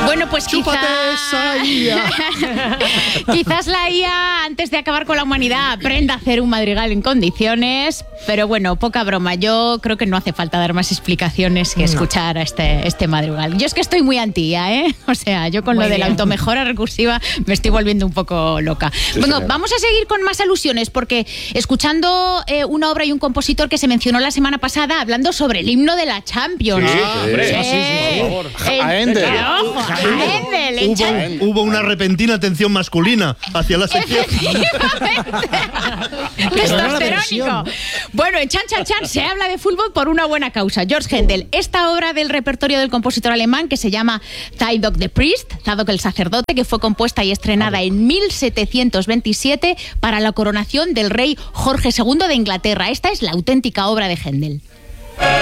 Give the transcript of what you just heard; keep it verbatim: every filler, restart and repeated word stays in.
Bueno, pues Chúpate quizá... esa I A. Quizás la I A, antes de acabar con la humanidad, aprenda a hacer un madrigal en condiciones, pero bueno, poca broma. Yo creo que no hace falta dar más explicaciones que escuchar a este, este madrigal. Yo es que estoy muy anti I A, ¿eh? O sea, yo con Muy lo de bien. la automejora recursiva me estoy volviendo un poco loca. Sí, bueno, señora. vamos a seguir con más alusiones, porque escuchando eh, una obra y un compositor que se mencionó la semana pasada hablando sobre el himno de la Champions. Sí, Ah, hombre. sí. Ah, sí, sí, por favor. Eh, A Ender. eh, ojo, a Ender, el Chan- Hubo, hubo una repentina atención masculina hacia la sección. Testosterónico. Bueno, en Chan Chan Chan se habla de fútbol por una buena causa. George Händel, esta obra del repertorio del compositor alemán que se llama Zadok the Priest, Zadok el sacerdote, que fue compuesta y estrenada en mil setecientos veintisiete para la coronación del rey Jorge segundo de Inglaterra. Esta es la auténtica obra de Händel.